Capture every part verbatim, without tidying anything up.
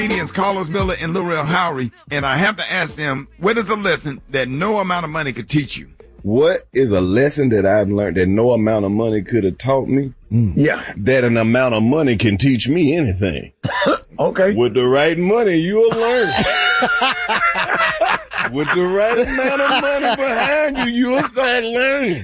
Comedians Carlos Miller and Lurel Howery, and I have to ask them, what is a lesson that no amount of money could teach you? What is a lesson that I've learned that no amount of money could have taught me? Mm. Yeah. That an amount of money can teach me anything. Okay. With the right money, you'll learn. With the right amount of money behind you, you'll start learning.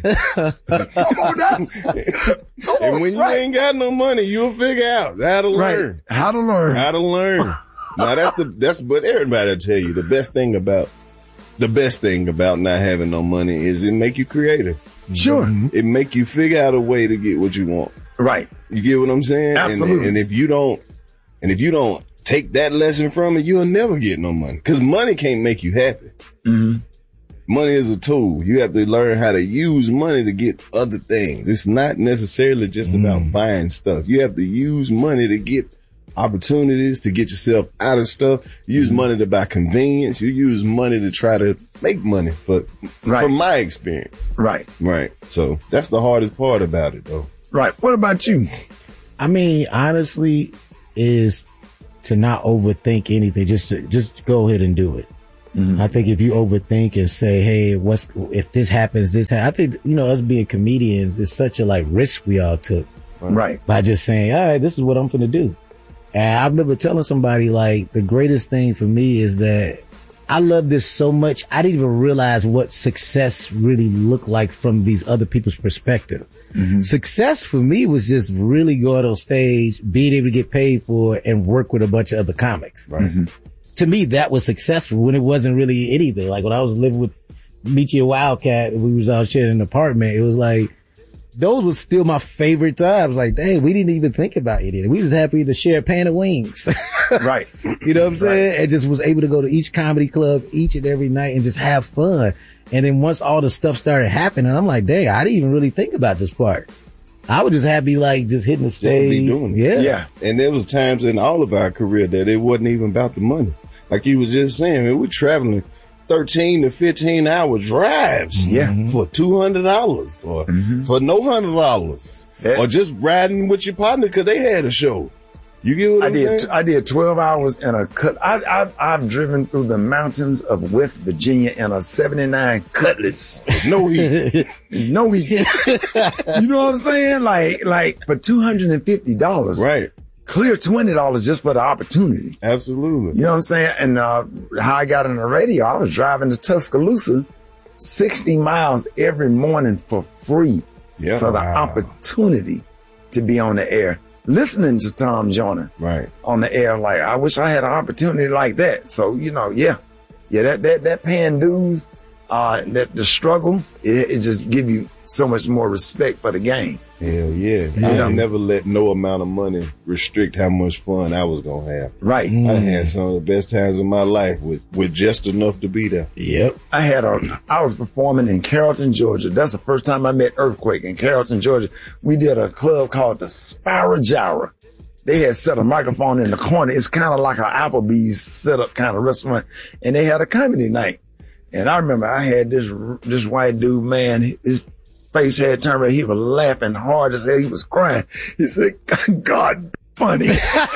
Come on now. Come and on, when you right. ain't got no money, you'll figure out how to Right. learn. How to learn. How to learn. Now that's the, that's what everybody will tell you. The best thing about, the best thing about not having no money is it make you creative. Sure. It make you figure out a way to get what you want. Right. You get what I'm saying? Absolutely. And, and if you don't, and if you don't take that lesson from it, you'll never get no money. Cause money can't make you happy. Mm-hmm. Money is a tool. You have to learn how to use money to get other things. It's not necessarily just mm. about buying stuff. You have to use money to get opportunities, to get yourself out of stuff. You use mm. money to buy convenience. You use money to try to make money for, right. from my experience. Right. Right. So that's the hardest part about it though. Right. What about you? I mean, honestly, is to not overthink anything. Just, just go ahead and do it. Mm-hmm. I think if you overthink and say, hey, what's, if this happens, this happens, I think, you know, us being comedians is such a like risk we all took. Right. By just saying, all right, this is what I'm going to do. And I remember telling somebody like the greatest thing for me is that I love this so much. I didn't even realize what success really looked like from these other people's perspective. Mm-hmm. Success for me was just really going on stage, being able to get paid for it and work with a bunch of other comics. Right. Mm-hmm. To me, that was successful when it wasn't really anything. Like when I was living with Michi and Wildcat, we was out sharing an apartment. It was like, those were still my favorite times. Like, dang, we didn't even think about it. We was happy to share a pan of wings. Right. You know what I'm saying? Right. And just was able to go to each comedy club each and every night and just have fun. And then once all the stuff started happening, I'm like, dang, I didn't even really think about this part. I was just happy, like, just hitting the stage. Just to be doing it. Yeah. Yeah. And there was times in all of our career that it wasn't even about the money. Like you was just saying, man, we're traveling thirteen to fifteen hour drives. Yeah. For two hundred dollars or mm-hmm. for no one hundred dollars. Yeah. Or just riding with your partner because they had a show. You get what I I'm did, saying? I did twelve hours in a cut. I, I, I've driven through the mountains of West Virginia in a seventy-nine Cutlass. No heat. No heat. You know what I'm saying? Like, like for two hundred fifty dollars. Right. Clear twenty dollars just for the opportunity. Absolutely. You know what I'm saying? And, uh, how I got on the radio, I was driving to Tuscaloosa sixty miles every morning for free. Yeah. For the Wow. opportunity to be on the air. Listening to Tom Joyner. Right. On the air. Like, I wish I had an opportunity like that. So, you know, yeah. Yeah, that, that, that paying dues, uh, that the struggle, it, it just give you so much more respect for the game. Hell yeah. Yeah. I never let no amount of money restrict how much fun I was going to have. Right. I had some of the best times of my life with, with just enough to be there. Yep. I had a, I was performing in Carrollton, Georgia. That's the first time I met Earthquake in Carrollton, Georgia. We did a club called the Spiral Gyra. They had set a microphone in the corner. It's kind of like an Applebee's setup kind of restaurant. And they had a comedy night. And I remember I had this, this white dude, man, his face had turned red. He was laughing hard as hell. He was crying. He said, God, funny.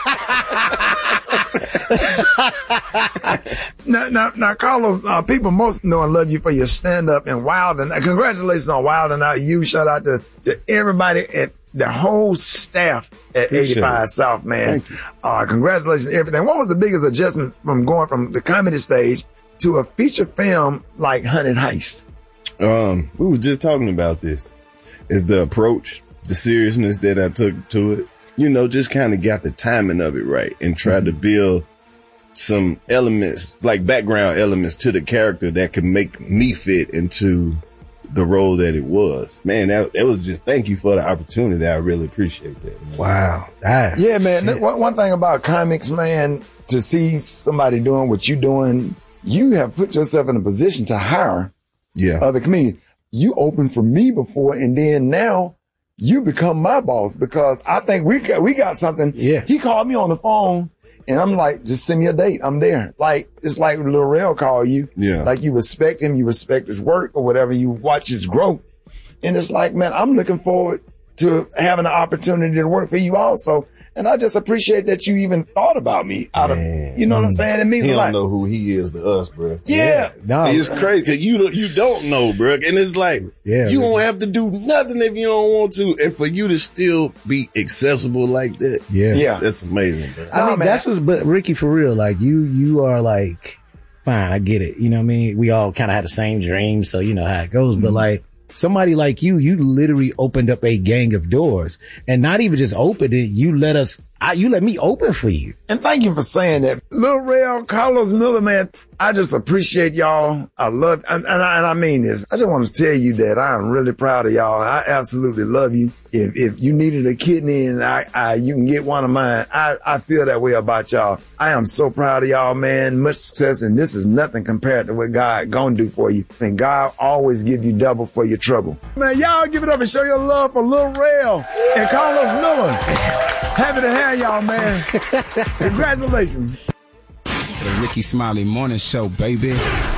now, now, now, Carlos, uh, people most know and love you for your stand up and Wild and uh, congratulations on Wild and Out. You shout out to, to everybody at the whole staff at Appreciate eighty-five it. South, man. Uh, congratulations on everything. What was the biggest adjustment from going from the comedy stage to a feature film like Hunted Heist? Um, we were just talking about this. Is the approach, the seriousness that I took to it. You know, just kind of got the timing of it right and tried mm-hmm. to build some elements, like background elements to the character that could make me fit into the role that it was. Man, that, that was just, thank you for the opportunity. I really appreciate that. Man. Wow. That, yeah, man. Th- one, one thing about comics, man, to see somebody doing what you're doing, you have put yourself in a position to hire yeah. other comedians. You opened for me before, and then now you become my boss because I think we got, we got something. Yeah. He called me on the phone and I'm like, just send me a date. I'm there. Like, it's like Lurel called you. Yeah. Like you respect him, you respect his work or whatever. You watch his growth. And it's like, man, I'm looking forward to having an opportunity to work for you also. And I just appreciate that you even thought about me out Man. of, you know what I'm saying? It means He a don't lot. know who he is to us, bro. Yeah. No, It's crazy because you don't, you don't know, bro. And it's like, Yeah, you man. don't have to do nothing if you don't want to. And for you to still be accessible like that, yeah. Yeah. that's amazing, bro. I No, mean, man. that's what's, but Ricky, for real, like you, you are like, fine, I get it. You know what I mean? We all kind of had the same dream, so you know how it goes. Mm-hmm. But like somebody like you, you literally opened up a gang of doors, and not even just opened it. You let us, I, you let me open for you. And thank you for saying that. Lil Rail, Carlos Miller, man, I just appreciate y'all. I love, and, and, I, and I mean this. I just want to tell you that I am really proud of y'all. I absolutely love you. If if you needed a kidney and I, I you can get one of mine, I, I feel that way about y'all. I am so proud of y'all, man. Much success, and this is nothing compared to what God gonna do for you. And God always give you double for your trouble. Man, y'all give it up and show your love for Lil Rail and Carlos Miller. Happy to have y'all, man. Congratulations. The Ricky Smiley Morning Show, baby.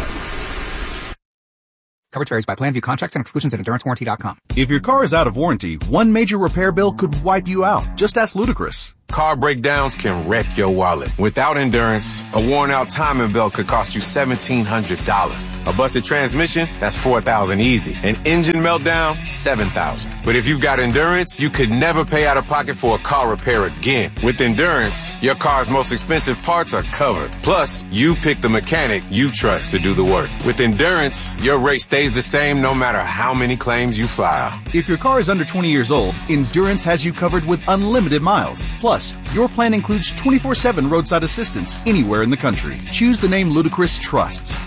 Coverage varies by plan. View contracts and exclusions at endurance warranty dot com. If your car is out of warranty, one major repair bill could wipe you out. Just ask Ludacris. Car breakdowns can wreck your wallet. Without Endurance, a worn-out timing belt could cost you seventeen hundred dollars. A busted transmission, that's four thousand dollars easy. An engine meltdown, seven thousand dollars. But if you've got Endurance, you could never pay out of pocket for a car repair again. With Endurance, your car's most expensive parts are covered. Plus, you pick the mechanic you trust to do the work. With Endurance, your rate stays the same no matter how many claims you file. If your car is under twenty years old, Endurance has you covered with unlimited miles. Plus, your plan includes twenty-four seven roadside assistance anywhere in the country. Choose the name Ludacris trusts.